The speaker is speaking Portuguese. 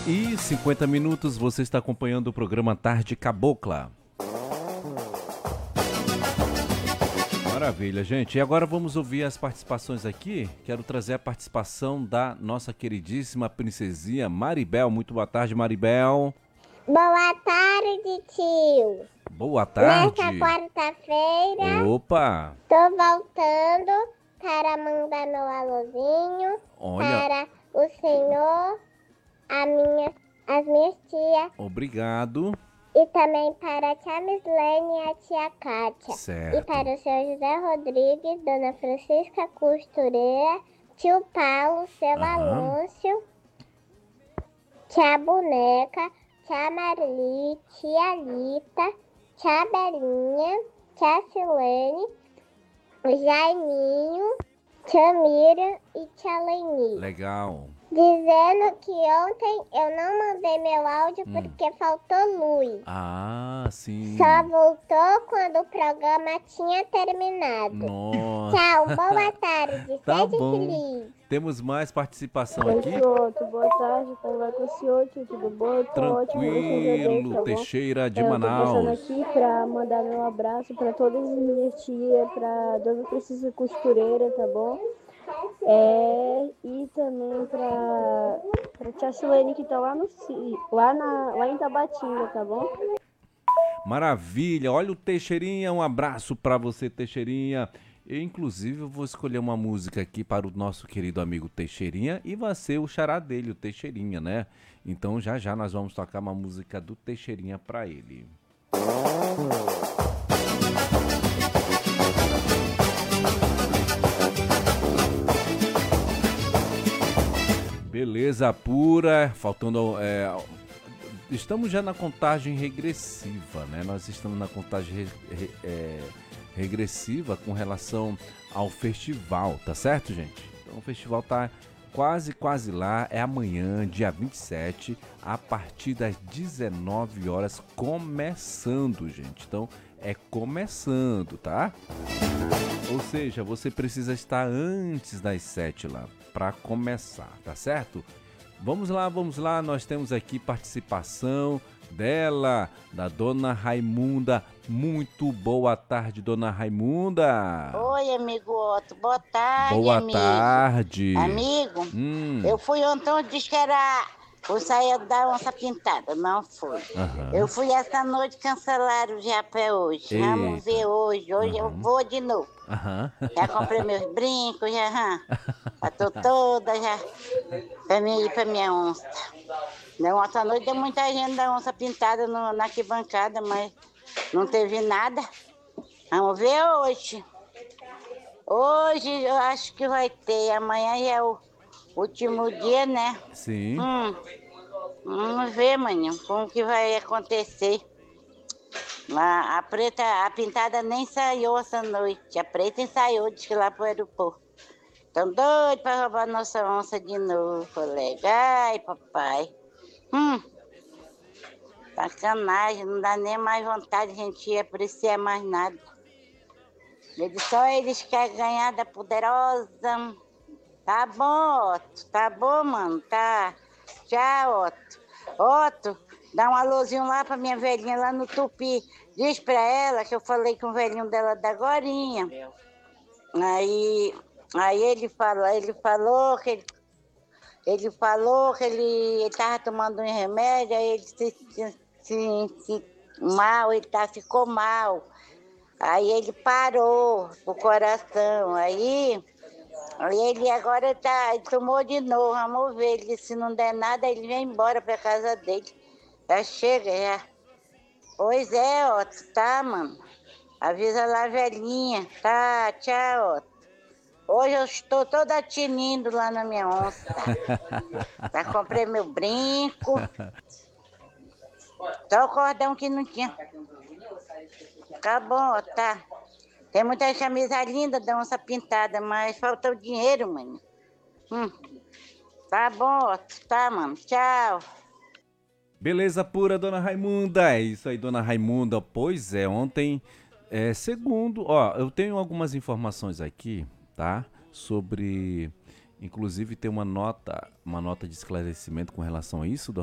E 50 minutos você está acompanhando o programa Tarde Cabocla. Maravilha, gente. E agora vamos ouvir as participações aqui. Quero trazer a participação da nossa queridíssima princesinha Maribel. Muito boa tarde, Maribel. Boa tarde, tio. Boa tarde. Nesta quarta-feira, Opa! tô voltando para mandar meu alôzinho Olha, para o senhor, as minhas tias obrigado. e também para a tia Mislene e a tia Kátia. Certo. E para o senhor José Rodrigues, dona Francisca Costureira, tio Paulo, seu Alôncio, tia Boneca, tia Marli, tia Lita, tia Belinha, tia Silene, Jaiminho, tia Miriam e tia Leni. Legal. Dizendo que ontem eu não mandei meu áudio porque faltou luz. Ah, sim. Só voltou quando o programa tinha terminado. Nossa. Tchau, boa tarde. Tá Seja bom. feliz. Temos mais participação aqui. Outro, boa tarde, como vai com o senhor, tio? Tudo bom? Tô ótimo, graças a Deus, Tranquilo, tá bom? Teixeira de Eu tô passando Manaus. aqui pra mandar meu abraço pra todas as minhas tias, pra Dona Francisca Costureira, tá bom? E também pra tia Silene, que tá lá em Tabatinga, tá bom? Maravilha, olha o Teixeirinha, um abraço pra você, Teixeirinha. Eu, inclusive, eu vou escolher uma música aqui para o nosso querido amigo Teixeirinha e vai ser o xará dele, o Teixeirinha, né? Então já já nós vamos tocar uma música do Teixeirinha pra ele. Beleza pura, faltando... estamos já na contagem regressiva, né? Nós estamos na contagem regressiva com relação ao festival, tá certo, gente? Então o festival tá quase lá, é amanhã, dia 27, a partir das 19 horas, começando, gente. Então é começando, tá? Ou seja, você precisa estar antes das 7 lá para começar, tá certo? Vamos lá, nós temos aqui participação dela, da Dona Raimunda. Muito boa tarde, Dona Raimunda. Oi, amigo Otto, boa tarde, Boa amigo. tarde. Amigo, eu fui ontem, disse que era o saia da onça pintada, não fui. Eu fui essa noite, cancelaram já pra hoje. Eita. Vamos ver hoje eu vou de novo. Já comprei meus brincos, já tô toda já pra mim ir pra minha onça. Ontem à noite deu muita gente da onça pintada na arquibancada, mas não teve nada. Vamos ver hoje. Hoje eu acho que vai ter, amanhã já é o último dia, né? Sim. Vamos ver, maninho, como que vai acontecer. A pintada nem saiu essa noite. A preta ensaiou, disse que lá pro aeroporto. Tão doido pra roubar nossa onça de novo, colega. Ai, papai. Sacanagem, não dá nem mais vontade de a gente ir apreciar mais nada. Só eles querem ganhar da poderosa. Tá bom, Otto. Tá bom, mano. Tá. Tchau, Otto. Otto, dá um alôzinho lá pra minha velhinha lá no Tupi. Diz pra ela que eu falei com o velhinho dela da agorinha. Aí ele falou que ele tava tomando um remédio, aí ele se mal, ficou mal. Aí ele parou o coração, aí ele agora ele tomou de novo, vamos ver, ele, se não der nada, ele vem embora pra casa dele. Já chega, já. Pois é, Otto, tá, mano? Avisa lá, velhinha. Tá, tchau, Otto. Hoje eu estou toda tinindo lá na minha onça. Já comprei meu brinco. Só o cordão que não tinha. Tá bom, tá. Tem muita camisa linda da onça pintada, mas falta o dinheiro, mano. Tá bom, tá, mano. Tchau. Beleza pura, Dona Raimunda. É isso aí, Dona Raimunda. Pois é, ontem, segundo... eu tenho algumas informações aqui, tá? Sobre... Inclusive tem uma nota de esclarecimento com relação a isso, Dona